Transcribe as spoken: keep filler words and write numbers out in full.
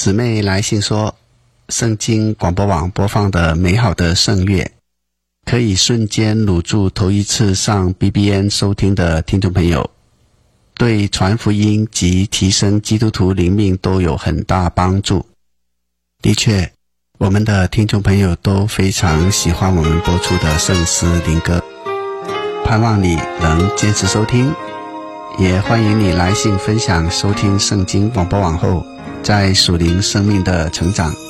姊妹来信说，圣经广播网播放的美好的圣乐，可以瞬间掳住头一次上 B B N 收听的听众朋友，对传福音及提升基督徒灵命都有很大帮助。的确，我们的听众朋友都非常喜欢我们播出的圣诗灵歌，盼望你能坚持收听，也欢迎你来信分享收听圣经广播网后在属灵生命的成长。